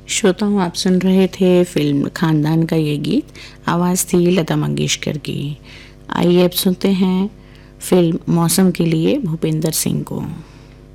श्रोताओं, आप सुन रहे थे फिल्म खानदान का ये गीत। आवाज़ थी लता मंगेशकर की। आइए अब सुनते हैं फिल्म मौसम के लिए भूपेंद्र सिंह को।